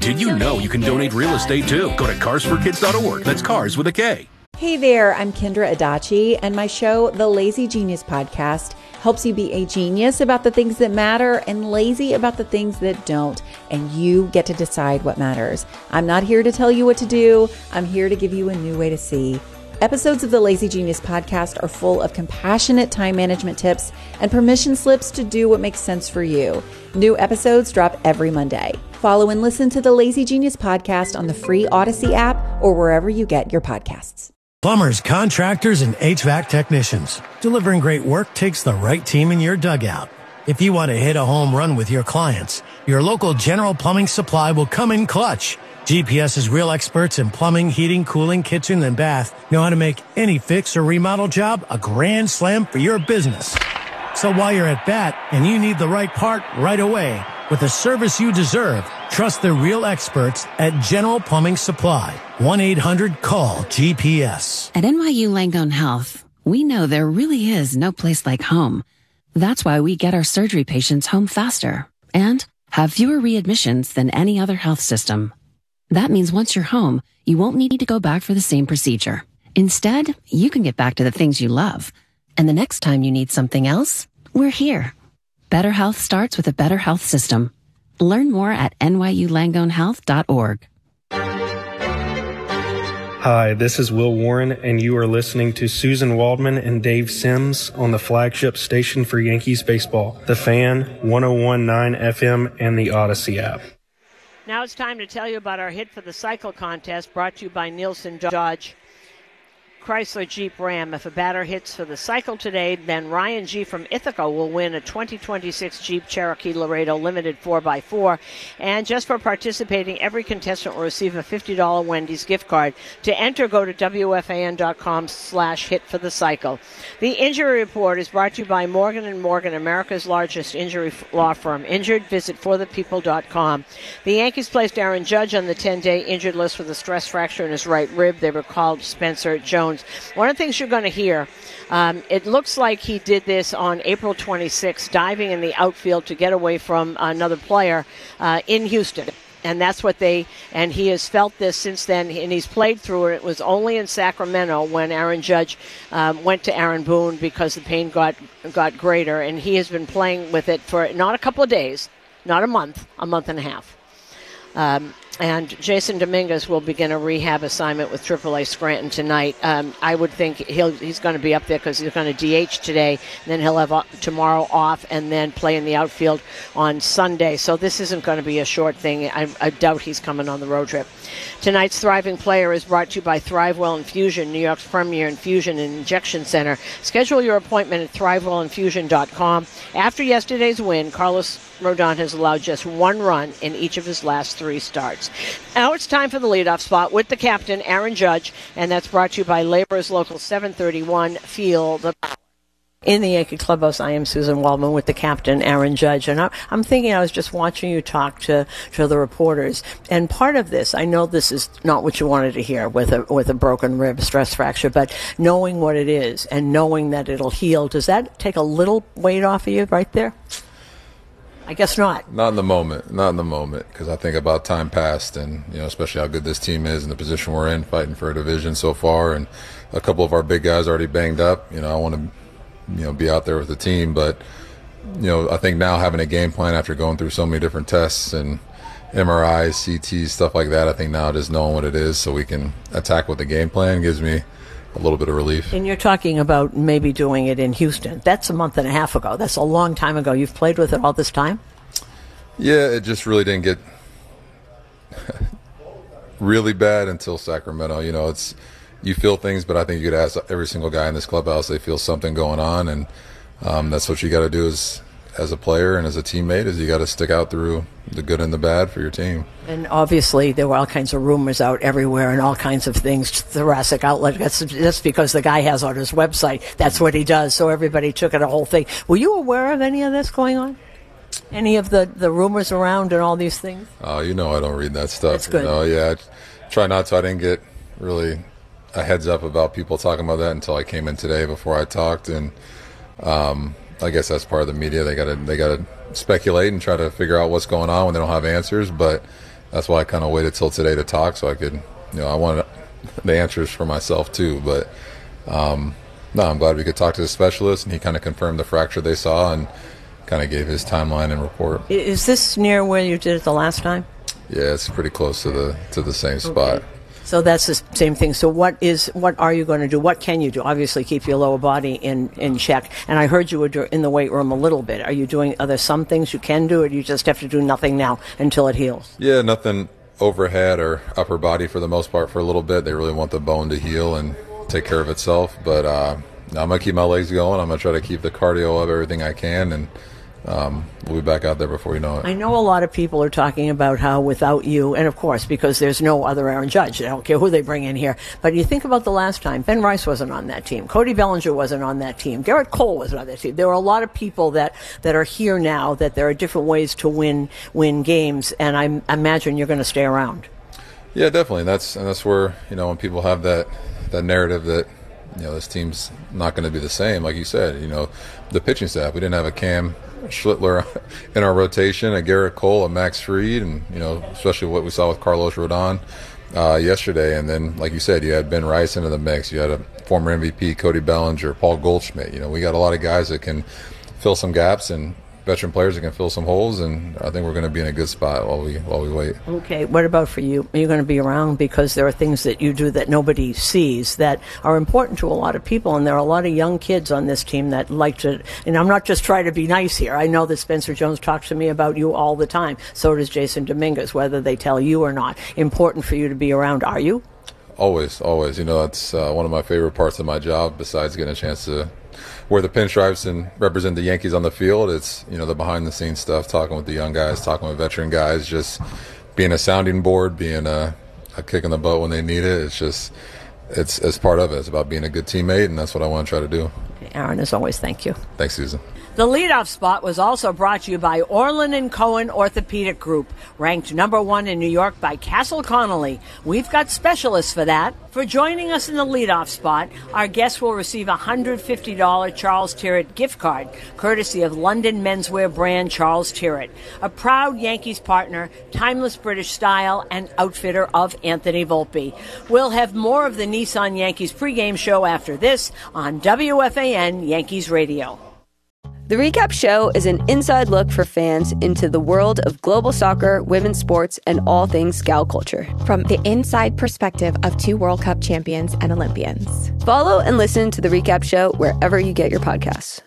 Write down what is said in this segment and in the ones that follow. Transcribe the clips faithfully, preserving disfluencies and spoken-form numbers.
Did you know you can donate real estate too? Go to cars for kids dot org. That's cars with a K. Hey there, I'm Kendra Adachi, and my show, The Lazy Genius Podcast, helps you be a genius about the things that matter and lazy about the things that don't, and you get to decide what matters. I'm not here to tell you what to do. I'm here to give you a new way to see. Episodes of the Lazy Genius Podcast are full of compassionate time management tips and permission slips to do what makes sense for you. New episodes drop every Monday. Follow and listen to the Lazy Genius Podcast on the free Odyssey app or wherever you get your podcasts. Plumbers, contractors, and H V A C technicians. Delivering great work takes the right team in your dugout. If you want to hit a home run with your clients, your local General Plumbing Supply will come in clutch. GPS's real experts in plumbing, heating, cooling, kitchen, and bath know how to make any fix or remodel job a grand slam for your business. So while you're at bat and you need the right part right away, with the service you deserve, trust the real experts at General Plumbing Supply. one eight hundred call G P S. At N Y U Langone Health, we know there really is no place like home. That's why we get our surgery patients home faster and have fewer readmissions than any other health system. That means once you're home, you won't need to go back for the same procedure. Instead, you can get back to the things you love. And the next time you need something else, we're here. Better health starts with a better health system. Learn more at N Y U Langone Health dot org. Hi, this is Will Warren, and you are listening to Susan Waldman and Dave Sims on the flagship station for Yankees baseball, The Fan, one oh one point nine F M, and the Odyssey app. Now it's time to tell you about our Hit for the Cycle contest brought to you by Nielsen Dodge Chrysler Jeep Ram. If a batter hits for the cycle today, then Ryan G. from Ithaca will win a twenty twenty-six Jeep Cherokee Laredo Limited four by four. And just for participating, every contestant will receive a fifty dollars Wendy's gift card. To enter, go to W F A N dot com slash hit for the cycle. The injury report is brought to you by Morgan and Morgan, America's largest injury law firm. Injured? Visit for the people dot com. The Yankees placed Aaron Judge on the ten-day injured list with a stress fracture in his right rib. They recalled Spencer Jones. One of the things you're going to hear, um, it looks like he did this on April twenty-sixth, diving in the outfield to get away from another player uh, in Houston. And that's what they, and he has felt this since then, and he's played through it. It was only in Sacramento when Aaron Judge um, went to Aaron Boone because the pain got got greater, and he has been playing with it for not a couple of days, not a month, a month and a half. Um, and Jason Dominguez will begin a rehab assignment with triple A Scranton tonight. Um, I would think he'll, he's going to be up there because he's going to D H today. And then he'll have uh, tomorrow off and then play in the outfield on Sunday. So this isn't going to be a short thing. I, I doubt he's coming on the road trip. Tonight's Thriving Player is brought to you by ThriveWell Infusion, New York's premier infusion and injection center. Schedule your appointment at thrive well infusion dot com. After yesterday's win, Carlos Rodon has allowed just one run in each of his last three starts. Now it's time for the leadoff spot with the captain, Aaron Judge, and that's brought to you by Laborers Local seven thirty-one. Feel the power. In the Yankee Clubhouse, I am Susan Waldman with the captain, Aaron Judge. And I, I'm thinking, I was just watching you talk to, to the reporters. And part of this, I know this is not what you wanted to hear with a, with a broken rib, stress fracture, but knowing what it is and knowing that it'll heal, does that take a little weight off of you right there? I guess not. Not in the moment. Not in the moment, because I think about time past and, you know, especially how good this team is and the position we're in, fighting for a division so far. And a couple of our big guys already banged up. You know, I want to, you know, be out there with the team. But, you know, I think now having a game plan after going through so many different tests and M R Is, C Ts, stuff like that, I think now just knowing what it is so we can attack with the game plan gives me a little bit of relief. And you're talking about maybe doing it in Houston. That's a month and a half ago. That's a long time ago. You've played with it all this time? Yeah, it just really didn't get really bad until Sacramento. You know, it's you feel things, but I think you could ask every single guy in this clubhouse, they feel something going on, and um, that's what you got to do as, as a player and as a teammate, is you got to stick out through the good and the bad for your team. And obviously there were all kinds of rumors out everywhere and all kinds of things, thoracic outlet. That's just because the guy has on his website. That's what he does. So everybody took it a whole thing. Were you aware of any of this going on? Any of the, the rumors around and all these things? Oh, uh, you know I don't read that stuff. That's good. You know, yeah, I try not to. I didn't get really a heads up about people talking about that until I came in today before I talked. And um, I guess that's part of the media. They got to they got to speculate and try to figure out what's going on when they don't have answers. But that's why I kind of waited till today to talk, so I could, you know, I wanted the answers for myself too. But um, no, I'm glad we could talk to the specialist, and he kind of confirmed the fracture they saw and kind of gave his timeline and report. Is this near where you did it the last time? Yeah, it's pretty close to the to the same spot. Okay. So that's the same thing. So what is what are you going to do? What can you do? Obviously, keep your lower body in, in check. And I heard you were in the weight room a little bit. Are you doing? Are there some things you can do, or do you just have to do nothing now until it heals? Yeah, nothing overhead or upper body for the most part for a little bit. They really want the bone to heal and take care of itself. But uh, I'm gonna keep my legs going. I'm gonna try to keep the cardio up everything I can, and Um, we'll be back out there before you know it. I know a lot of people are talking about how without you, and of course, because there's no other Aaron Judge, I don't care who they bring in here, but you think about the last time, Ben Rice wasn't on that team, Cody Bellinger wasn't on that team, Garrett Cole wasn't on that team. There are a lot of people that, that are here now, that there are different ways to win win games, and I imagine you're going to stay around. Yeah, definitely. That's and that's where, you know, when people have that, that narrative that, you know, this team's not going to be the same, like you said, you know, the pitching staff, we didn't have a Cam Schlittler in our rotation, a Garrett Cole, a Max Fried, and, you know, especially what we saw with Carlos Rodon uh, yesterday. And then, like you said, you had Ben Rice into the mix. You had a former M V P, Cody Bellinger, Paul Goldschmidt. You know, we got a lot of guys that can fill some gaps and veteran players that can fill some holes, and I think we're going to be in a good spot while we while we wait. Okay, what about for you? Are you going to be around because there are things that you do that nobody sees that are important to a lot of people, and there are a lot of young kids on this team that like to, and I'm not just trying to be nice here. I know that Spencer Jones talks to me about you all the time. So does Jason Dominguez, whether they tell you or not. Important for you to be around, are you? Always, always. You know, that's uh, one of my favorite parts of my job, besides getting a chance to wear the pinstripes and represent the Yankees on the field. It's, you know, the behind-the-scenes stuff, talking with the young guys, talking with veteran guys, just being a sounding board, being a, a kick in the butt when they need it. It's just, it's, it's part of it. It's about being a good teammate, and that's what I want to try to do. Aaron, as always, thank you. Thanks, Susan. The leadoff spot was also brought to you by Orland and Cohen Orthopedic Group, ranked number one in New York by Castle Connolly. We've got specialists for that. For joining us in the leadoff spot, our guest will receive a one hundred fifty dollars Charles Tyrrett gift card, courtesy of London menswear brand Charles Tyrrett, a proud Yankees partner, timeless British style, and outfitter of Anthony Volpe. We'll have more of the Nissan Yankees pregame show after this on W F A N Yankees Radio. The Recap Show is an inside look for fans into the world of global soccer, women's sports, and all things Scout culture. From the inside perspective of two World Cup champions and Olympians. Follow and listen to The Recap Show wherever you get your podcasts.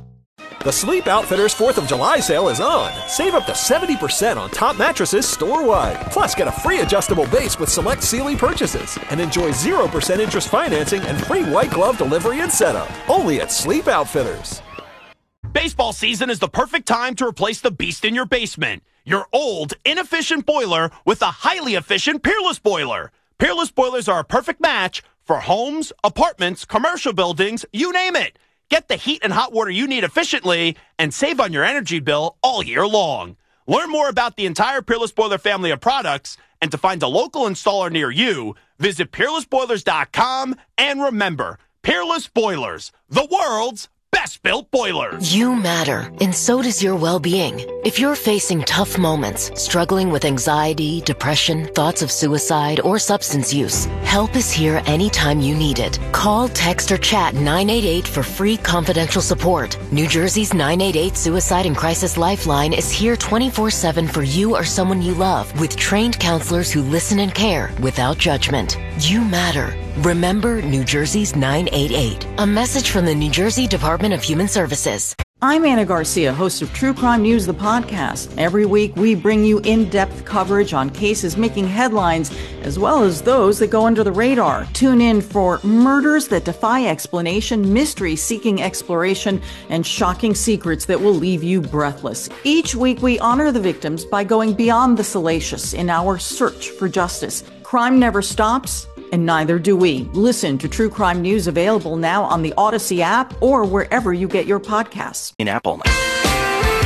The Sleep Outfitters fourth of July sale is on. Save up to seventy percent on top mattresses store-wide. Plus, get a free adjustable base with select Sealy purchases. And enjoy zero percent interest financing and free white glove delivery and setup. Only at Sleep Outfitters. Baseball season is the perfect time to replace the beast in your basement. Your old, inefficient boiler with a highly efficient Peerless boiler. Peerless boilers are a perfect match for homes, apartments, commercial buildings, you name it. Get the heat and hot water you need efficiently and save on your energy bill all year long. Learn more about the entire Peerless Boiler family of products, and to find a local installer near you, visit peerless boilers dot com. And remember, Peerless Boilers, the world's best-built boilers. You matter, and so does your well-being. If you're facing tough moments, struggling with anxiety, depression, thoughts of suicide, or substance use, help is here anytime you need it. Call, text, or chat nine eight eight for free confidential support. New Jersey's nine eight eight Suicide and Crisis Lifeline is here twenty-four seven for you or someone you love, with trained counselors who listen and care without judgment. You matter. Remember New Jersey's nine eight eight. A message from the New Jersey Department of Human Services. I'm Anna Garcia, host of True Crime News, the podcast. Every week, we bring you in-depth coverage on cases making headlines, as well as those that go under the radar. Tune in for murders that defy explanation, mysteries seeking exploration, and shocking secrets that will leave you breathless. Each week, we honor the victims by going beyond the salacious in our search for justice. Crime never stops, and neither do we. Listen to True Crime News, available now on the Odyssey app or wherever you get your podcasts. In Apple.